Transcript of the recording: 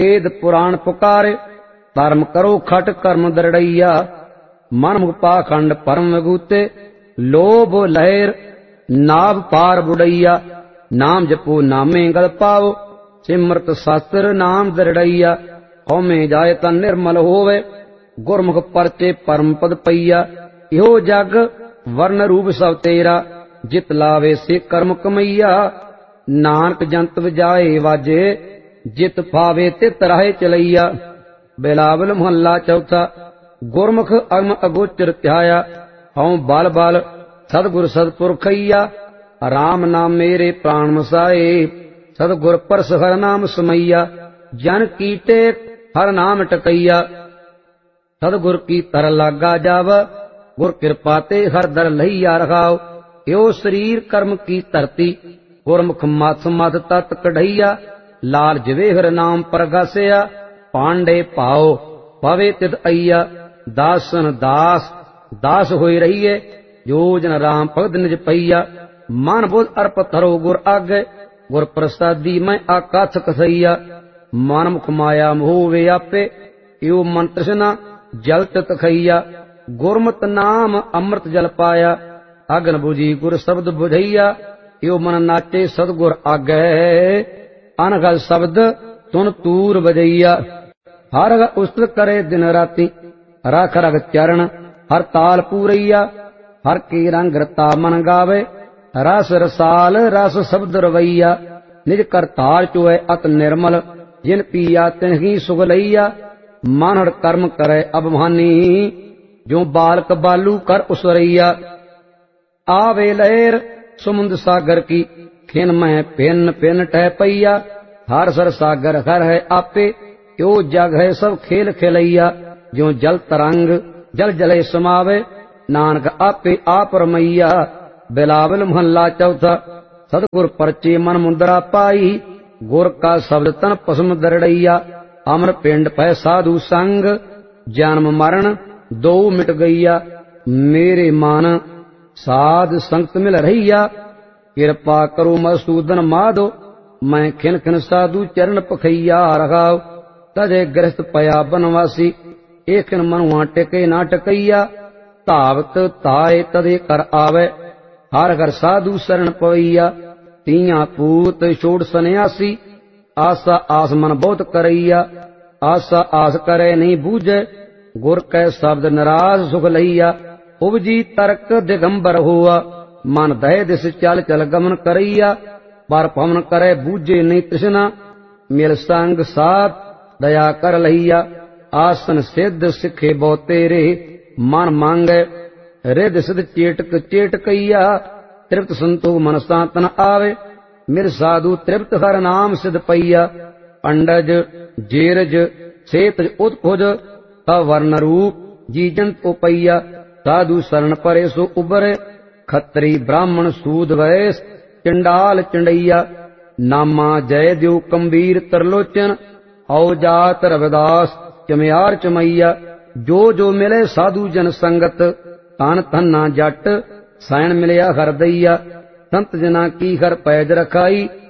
वेद पुराण पुकारे, धर्म करो खट कर्म दरड़ैया। मन मुख पाखंड परम विभूते, लोभ लहर नाभ पार बुड़ैया। नाम जपो नामे गल पाओ, सिमरत शास्त्र नाम दरड़ैया। हौमे जाए तन निर्मल होवे, गुरमुख परचे परम पद पैया। इहो जग वर्ण रूप सब तेरा, जित लावे से कर्म कमैया। नानक जंत बजाए वाजे, जित पावे तित राहे चलैया। बिलावल महला चौथा। गुरमुख अगम अगोचर ध्याया, हऊँ बल बल सतगुर सतपुरखैया। राम नाम मेरे प्राण मसाए, सतगुर परस हर नाम समैया। जन कीटे हर नाम टकैया, सतगुर की तर लागा जाव। गुर कृपा ते हर दर लहिया रखाओ। यो शरीर कर्म की धरती, गुरमुख मत मत तत् कढ़ैया। लाल जवेहर नाम परगासया, पांडे पाओ पवे तिद अइया। दासन दास दास होई रहिए, जो जन राम भगत निज पैया। मन बोध अर्प धरो गुर आगे, गुर प्रसादी मैं आकाछ कसैया। मन मुख माया मोह वे आपे, यो मन तृष्णा जल तित खैया। गुरमत नाम अमृत जल पाया, अगन बुझी गुर शब्द बुझैया। यो मन नाचे सतगुर आगे, अनगल शब्द सुन तूर बजैया। हर उस्तत करे दिन राती, रख रख चरण हर ताल पूरैया। हर की रंग रता मन गावे, रस रसाल रस शब्द रवैया। निज कर ताल चुए अत निर्मल, जिन पिया तिनहि सुख लैया। मानड़ कर्म करे अभिमानी, जो बालक बालू कर उसरैया। आवे लहर समुद्र सागर की, खिन में पिन पिन टह पैया। हर सर सागर हर है आपे, यो जग है सब खेल खेलैया। जो जल तरंग जल जले समावे, नानक आपे आप रमैया। बिलावल महला चौथा। सतगुर परचे मन मुंदरा पाई, गुर का शब्द तन पसम दरड़ैया। अमर पिंड पै साधु संग, जन्म मरण दो मिट गैया। मेरे मन साध संगत मिल रहिया, कृपा करो मसूदन माधो। मैं खिन खिन साधु चरण पखैया रखाओ। तजे ग्रस्त पया बनवासी, एक मनुआ टिके ना टकैया। धावत ताए तदे कर आवे, हर घर साधु शरण पवैया। तिया पूत छोड़ सन्यासी, आशा आस मन बहुत करैया। आशा आस करे नहीं बूझे, गुर कै शब्द निराश सुख लैया। उपजी तर्क दिगंबर हुआ, मन दह दिस चल चल गमन करैया। पर पवन करे बूझे नहीं तृष्णा, मिल संग साथ दया कर लैया। आसन सिद्ध सिखे बहु तेरे, मन मांगे रिद सिद्ध चेटक चेटकैया। तृप्त संतोख मन सांतन आवे, मिर साधु तृप्त हर नाम सिद्ध पैया। पंडज जेरज सेतज उत्खुज, वर्ण रूप जी जंत उपैया। साधु शरण परे सो उबरे, खत्री ब्राह्मण सूद वैस चंडाल चंडैया। नामा जय देव कम्बीर तरलोचन, औजात रविदास चमयार चमैया। जो जो मिले साधु जन संगत, तन धन्ना जट सैन मिलया हर दैया। संत जना की हर पैज रखाई,